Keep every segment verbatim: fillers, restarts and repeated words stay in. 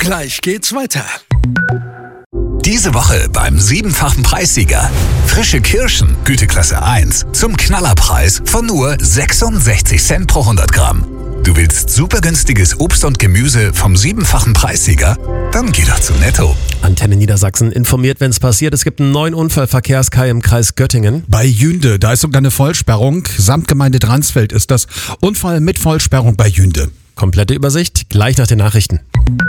Gleich geht's weiter. Diese Woche beim siebenfachen Preissieger. Frische Kirschen, Güteklasse eins, zum Knallerpreis von nur sechsundsechzig Cent pro hundert Gramm. Du willst super günstiges Obst und Gemüse vom siebenfachen Preissieger? Dann geh doch zu Netto. Antenne Niedersachsen informiert, wenn es passiert. Es gibt einen neuen Unfall, Verkehrskai im Kreis Göttingen. Bei Jünde, da ist sogar eine Vollsperrung. Samtgemeinde Dransfeld ist das. Unfall mit Vollsperrung bei Jünde. Komplette Übersicht gleich nach den Nachrichten.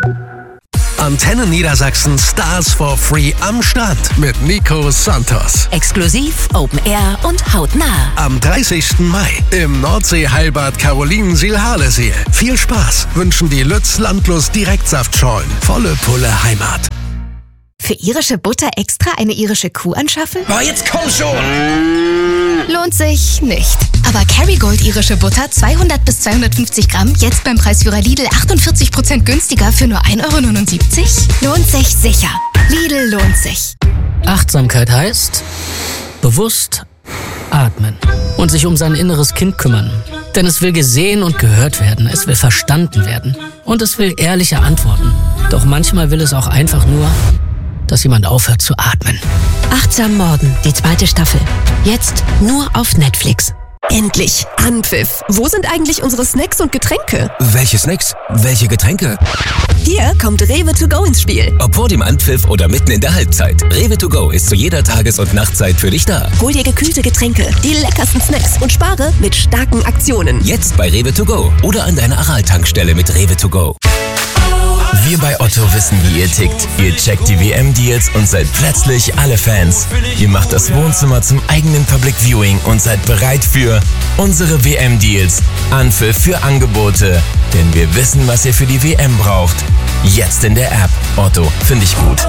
Antenne Niedersachsen Stars for Free am Start mit Nico Santos. Exklusiv, Open Air und hautnah. Am dreißigsten Mai im Nordsee-Heilbad Carolinensiel-Harleseel. Viel Spaß wünschen die Lütz Landlust Direktsaftschorlen. Volle Pulle Heimat. Für irische Butter extra eine irische Kuh anschaffen? Oh, jetzt komm schon! Lohnt sich nicht. Aber Kerrygold irische Butter zweihundert bis zweihundertfünfzig Gramm jetzt beim Preisführer Lidl achtundvierzig Prozent günstiger für nur ein Euro neunundsiebzig? Lohnt sich sicher. Lidl lohnt sich. Achtsamkeit heißt bewusst atmen und sich um sein inneres Kind kümmern. Denn es will gesehen und gehört werden, es will verstanden werden und es will ehrliche Antworten. Doch manchmal will es auch einfach nur, dass jemand aufhört zu atmen. Achtsam Morden, die zweite Staffel. Jetzt nur auf Netflix. Endlich! Anpfiff! Wo sind eigentlich unsere Snacks und Getränke? Welche Snacks? Welche Getränke? Hier kommt Rewe to go ins Spiel. Ob vor dem Anpfiff oder mitten in der Halbzeit. Rewe to go ist zu jeder Tages- und Nachtzeit für dich da. Hol dir gekühlte Getränke, die leckersten Snacks und spare mit starken Aktionen. Jetzt bei Rewe to go oder an deiner Aral-Tankstelle mit Rewe to go. Wir bei Otto wissen, wie ihr tickt. Ihr checkt die W M-Deals und seid plötzlich alle Fans. Ihr macht das Wohnzimmer zum eigenen Public Viewing und seid bereit für unsere W M-Deals. Anpfiff für Angebote. Denn wir wissen, was ihr für die W M braucht. Jetzt in der App. Otto, finde ich gut.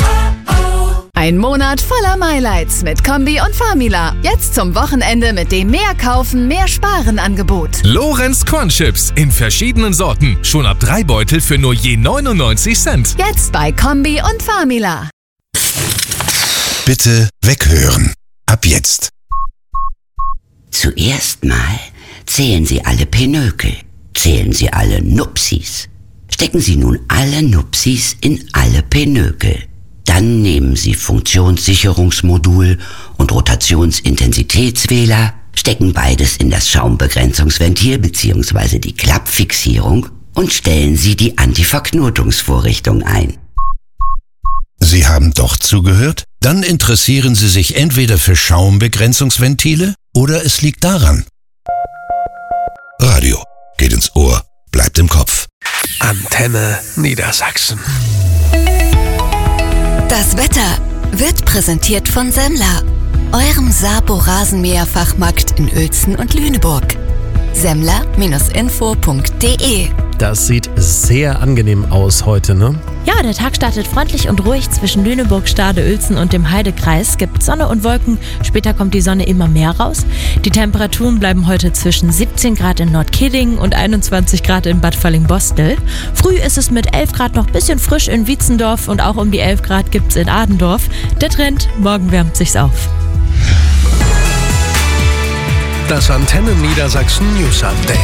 Ein Monat voller Highlights mit Kombi und Famila. Jetzt zum Wochenende mit dem Mehr kaufen, mehr sparen Angebot. Lorenz Cornchips in verschiedenen Sorten. Schon ab drei Beutel für nur je neunundneunzig Cent. Jetzt bei Kombi und Famila. Bitte weghören. Ab jetzt. Zuerst mal zählen Sie alle Pinökel. Zählen Sie alle Nupsis. Stecken Sie nun alle Nupsis in alle Pinökel. Dann nehmen Sie Funktionssicherungsmodul und Rotationsintensitätswähler, stecken beides in das Schaumbegrenzungsventil bzw. die Klappfixierung und stellen Sie die Antiverknotungsvorrichtung ein. Sie haben doch zugehört? Dann interessieren Sie sich entweder für Schaumbegrenzungsventile oder es liegt daran. Radio geht ins Ohr, bleibt im Kopf. Antenne Niedersachsen. Das Wetter wird präsentiert von Semmler, eurem Sabo-Rasenmäher-Fachmarkt in Uelzen und Lüneburg. Semmler Info punkt de. Das sieht sehr angenehm aus heute, ne? Ja, der Tag startet freundlich und ruhig. Zwischen Lüneburg, Stade, Uelzen und dem Heidekreis gibt Sonne und Wolken. Später kommt die Sonne immer mehr raus. Die Temperaturen bleiben heute zwischen siebzehn Grad in Nordkehlingen und einundzwanzig Grad in Bad Falling-Bostel. Früh ist es mit elf Grad noch ein bisschen frisch in Wietzendorf und auch um die elf Grad gibt's in Adendorf. Der Trend, morgen wärmt sich's auf. Das Antenne Niedersachsen News Update.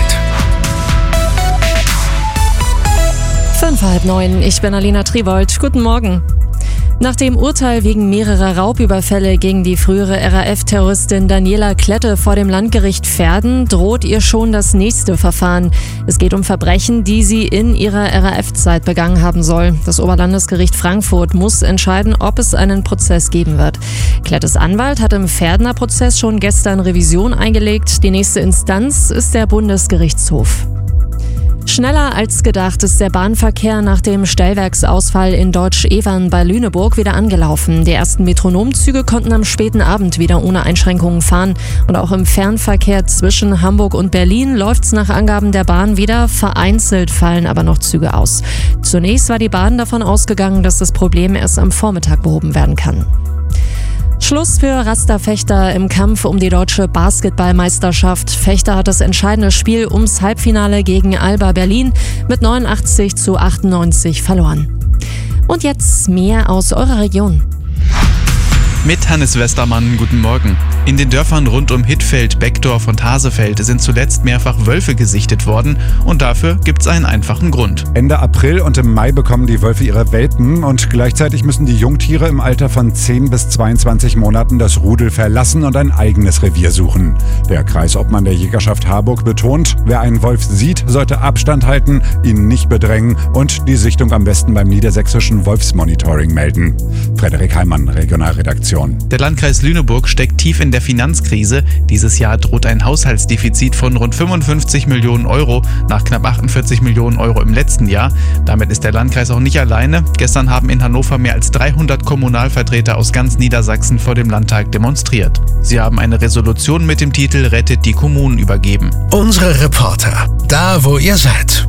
Fünf halb neun, ich bin Alina Tribold. Guten Morgen. Nach dem Urteil wegen mehrerer Raubüberfälle gegen die frühere R A F-Terroristin Daniela Klette vor dem Landgericht Verden droht ihr schon das nächste Verfahren. Es geht um Verbrechen, die sie in ihrer R A F-Zeit begangen haben soll. Das Oberlandesgericht Frankfurt muss entscheiden, ob es einen Prozess geben wird. Klettes Anwalt hat im Verdener Prozess schon gestern Revision eingelegt. Die nächste Instanz ist der Bundesgerichtshof. Schneller als gedacht ist der Bahnverkehr nach dem Stellwerksausfall in Deutsch-Evern bei Lüneburg wieder angelaufen. Die ersten Metronomzüge konnten am späten Abend wieder ohne Einschränkungen fahren. Und auch im Fernverkehr zwischen Hamburg und Berlin läuft es nach Angaben der Bahn wieder. Vereinzelt fallen aber noch Züge aus. Zunächst war die Bahn davon ausgegangen, dass das Problem erst am Vormittag behoben werden kann. Schluss für Rasterfechter im Kampf um die deutsche Basketballmeisterschaft. Fechter hat das entscheidende Spiel ums Halbfinale gegen Alba Berlin mit neunundachtzig zu achtundneunzig verloren. Und jetzt mehr aus eurer Region. Mit Hannes Westermann, guten Morgen. In den Dörfern rund um Hittfeld, Beckdorf und Hasefeld sind zuletzt mehrfach Wölfe gesichtet worden und dafür gibt's einen einfachen Grund. Ende April und im Mai bekommen die Wölfe ihre Welpen und gleichzeitig müssen die Jungtiere im Alter von zehn bis zweiundzwanzig Monaten das Rudel verlassen und ein eigenes Revier suchen. Der Kreisobmann der Jägerschaft Harburg betont, wer einen Wolf sieht, sollte Abstand halten, ihn nicht bedrängen und die Sichtung am besten beim niedersächsischen Wolfsmonitoring melden. Frederik Heimann, Regionalredaktion. Der Landkreis Lüneburg steckt tief in der Finanzkrise. Dieses Jahr droht ein Haushaltsdefizit von rund fünfundfünfzig Millionen Euro nach knapp achtundvierzig Millionen Euro im letzten Jahr. Damit ist der Landkreis auch nicht alleine. Gestern haben in Hannover mehr als dreihundert Kommunalvertreter aus ganz Niedersachsen vor dem Landtag demonstriert. Sie haben eine Resolution mit dem Titel Rettet die Kommunen übergeben. Unsere Reporter, da wo ihr seid.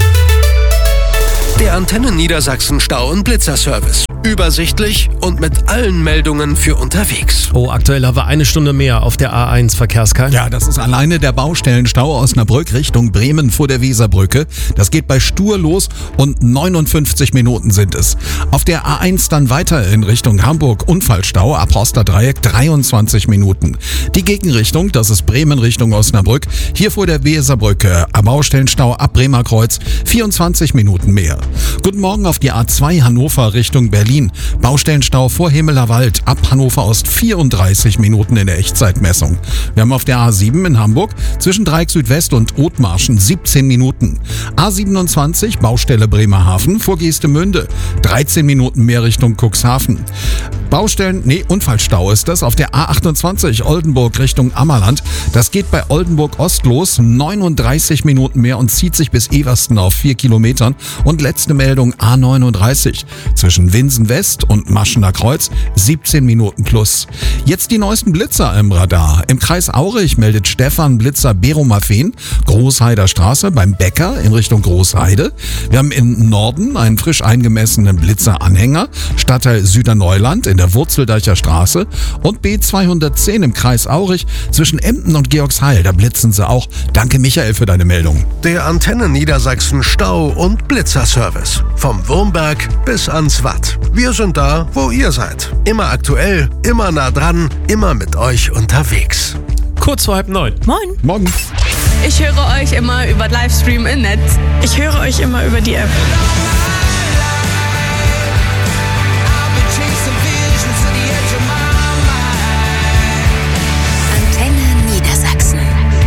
Der Antenne Niedersachsen Stau- und Blitzerservice. Übersichtlich und mit allen Meldungen für unterwegs. Oh, aktuell haben wir eine Stunde mehr auf der A eins Verkehrskeil. Ja, das ist alleine der Baustellenstau Osnabrück Richtung Bremen vor der Weserbrücke. Das geht bei Stur los und neunundfünfzig Minuten sind es. Auf der A eins dann weiter in Richtung Hamburg Unfallstau ab Horsterdreieck dreiundzwanzig Minuten. Die Gegenrichtung, das ist Bremen Richtung Osnabrück. Hier vor der Weserbrücke Baustellenstau ab Bremerkreuz vierundzwanzig Minuten mehr. Guten Morgen auf die A zwei Hannover Richtung Berlin. Baustellenstau vor Hemeler Wald ab Hannover Ost vierunddreißig Minuten in der Echtzeitmessung. Wir haben auf der A sieben in Hamburg zwischen Dreieck Südwest und Othmarschen siebzehn Minuten. A siebenundzwanzig Baustelle Bremerhaven vor Geestemünde dreizehn Minuten mehr Richtung Cuxhaven. Baustellen, nee, Unfallstau ist das auf der A achtundzwanzig Oldenburg Richtung Ammerland. Das geht bei Oldenburg Ost los, neununddreißig Minuten mehr und zieht sich bis Eversten auf vier Kilometern. Und letzte Meldung A neununddreißig zwischen Winsen West und Maschener Kreuz siebzehn Minuten plus. Jetzt die neuesten Blitzer im Radar. Im Kreis Aurich meldet Stefan Blitzer Beromafeen, Großheider Straße beim Bäcker in Richtung Großheide. Wir haben im Norden einen frisch eingemessenen Blitzeranhänger, Stadtteil Süderneuland in der Wurzeldeicher Straße und B zweihundertzehn im Kreis Aurich zwischen Emden und Georgsheil. Da blitzen sie auch. Danke Michael für deine Meldung. Der Antenne Niedersachsen Stau- und Blitzerservice. Vom Wurmberg bis ans Watt. Wir sind da, wo ihr seid. Immer aktuell, immer nah dran, immer mit euch unterwegs. Kurz vor halb neun. Moin. Morgen. Ich höre euch immer über Livestream im Netz. Ich höre euch immer über die App.